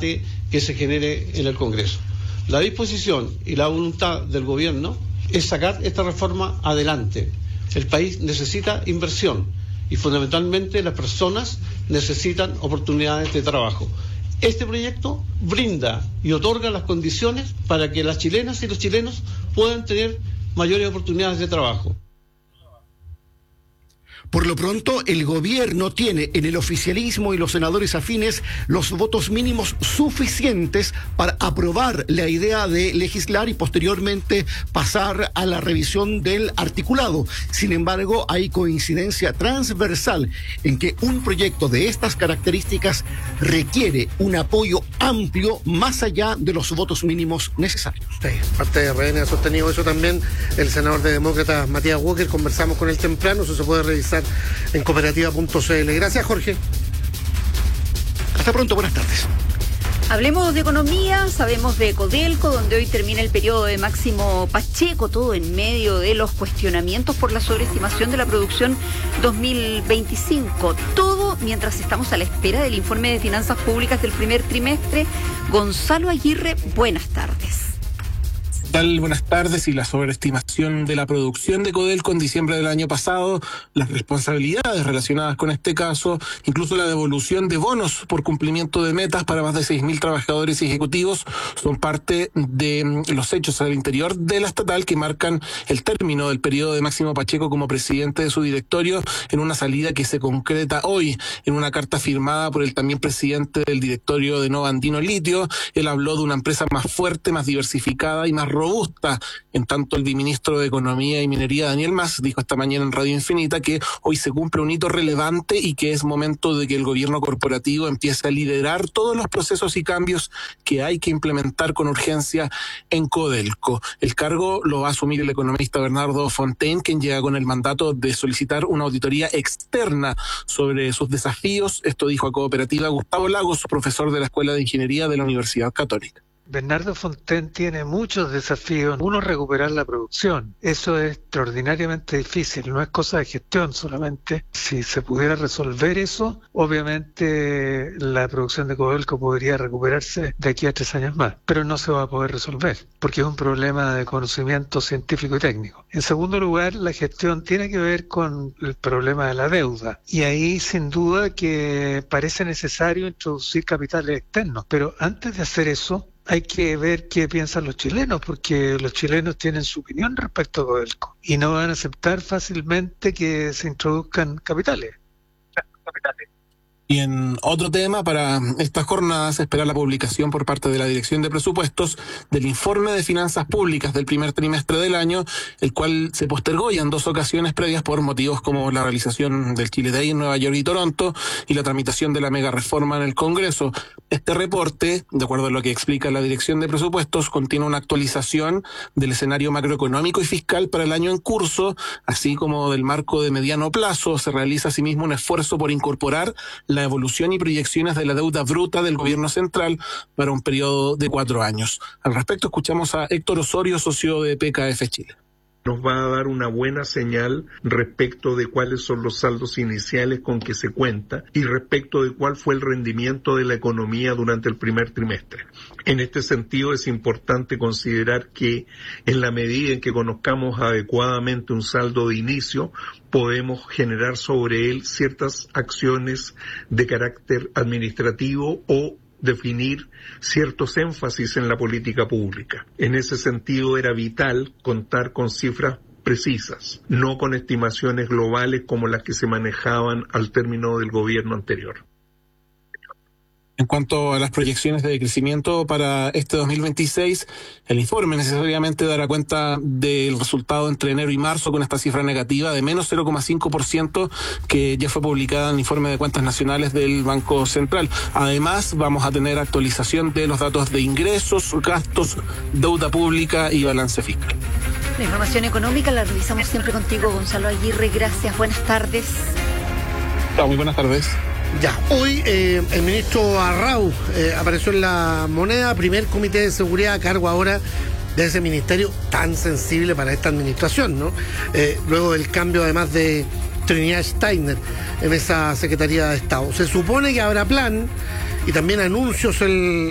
debate que se genere en el Congreso. La disposición y la voluntad del gobierno es sacar esta reforma adelante. El país necesita inversión y fundamentalmente las personas necesitan oportunidades de trabajo. Este proyecto brinda y otorga las condiciones para que las chilenas y los chilenos puedan tener mayores oportunidades de trabajo. Por lo pronto, el gobierno tiene en el oficialismo y los senadores afines los votos mínimos suficientes para aprobar la idea de legislar y posteriormente pasar a la revisión del articulado. Sin embargo, hay coincidencia transversal en que un proyecto de estas características requiere un apoyo amplio más allá de los votos mínimos necesarios. Sí, parte de RN ha sostenido eso también el senador de Demócratas, Matías Walker. Conversamos con él temprano, eso se puede revisar en cooperativa.cl. Gracias, Jorge. Hasta pronto, buenas tardes. Hablemos de economía, sabemos de Codelco, donde hoy termina el periodo de Máximo Pacheco, todo en medio de los cuestionamientos por la sobreestimación de la producción 2025. Todo mientras estamos a la espera del informe de finanzas públicas del primer trimestre. Gonzalo Aguirre, buenas tardes. Buenas tardes. Y la sobreestimación de la producción de Codelco en diciembre del año pasado, las responsabilidades relacionadas con este caso, incluso la devolución de bonos por cumplimiento de metas para más de 6.000 trabajadores y ejecutivos, son parte de los hechos al interior de la estatal que marcan el término del periodo de Máximo Pacheco como presidente de su directorio, en una salida que se concreta hoy en una carta firmada por el también presidente del directorio de Nova Andino Litio. Él habló de una empresa más fuerte, más diversificada y más robusta. En tanto, el viceministro de Economía y Minería, Daniel Mas, dijo esta mañana en Radio Infinita que hoy se cumple un hito relevante y que es momento de que el gobierno corporativo empiece a liderar todos los procesos y cambios que hay que implementar con urgencia en Codelco. El cargo lo va a asumir el economista Bernardo Fontaine, quien llega con el mandato de solicitar una auditoría externa sobre sus desafíos. Esto dijo a Cooperativa Gustavo Lagos, profesor de la Escuela de Ingeniería de la Universidad Católica. Bernardo Fontaine tiene muchos desafíos. Uno, recuperar la producción. Eso es extraordinariamente difícil, no es cosa de gestión solamente. Si se pudiera resolver eso, obviamente la producción de Codelco podría recuperarse de aquí a 3 años más, pero no se va a poder resolver, porque es un problema de conocimiento científico y técnico. En segundo lugar, la gestión tiene que ver con el problema de la deuda, y ahí sin duda que parece necesario introducir capitales externos, pero antes de hacer eso, hay que ver qué piensan los chilenos, porque los chilenos tienen su opinión respecto a Codelco y no van a aceptar fácilmente que se introduzcan capitales. Y en otro tema, para estas jornadas se espera la publicación por parte de la Dirección de Presupuestos del informe de finanzas públicas del primer trimestre del año, el cual se postergó ya en 2 ocasiones previas por motivos como la realización del Chile Day en Nueva York y Toronto y la tramitación de la mega reforma en el Congreso. Este reporte, de acuerdo a lo que explica la Dirección de Presupuestos, contiene una actualización del escenario macroeconómico y fiscal para el año en curso, así como del marco de mediano plazo. Se realiza asimismo un esfuerzo por incorporar la evolución y proyecciones de la deuda bruta del gobierno central para un periodo de 4 años. Al respecto, escuchamos a Héctor Osorio, socio de PKF Chile. Nos va a dar una buena señal respecto de cuáles son los saldos iniciales con que se cuenta y respecto de cuál fue el rendimiento de la economía durante el primer trimestre. En este sentido, es importante considerar que en la medida en que conozcamos adecuadamente un saldo de inicio, podemos generar sobre él ciertas acciones de carácter administrativo o definir ciertos énfasis en la política pública. En ese sentido era vital contar con cifras precisas, no con estimaciones globales como las que se manejaban al término del gobierno anterior. En cuanto a las proyecciones de crecimiento para este 2026, el informe necesariamente dará cuenta del resultado entre enero y marzo con esta cifra negativa de menos 0,5% que ya fue publicada en el informe de cuentas nacionales del Banco Central. Además, vamos a tener actualización de los datos de ingresos, gastos, deuda pública y balance fiscal. La información económica la revisamos siempre contigo, Gonzalo Aguirre. Gracias, buenas tardes. Muy buenas tardes. Ya, hoy el ministro Arrau apareció en La Moneda, primer comité de seguridad a cargo ahora de ese ministerio tan sensible para esta administración, ¿no? Luego del cambio además de Trinidad Steiner en esa Secretaría de Estado. Se supone que habrá plan y también anuncios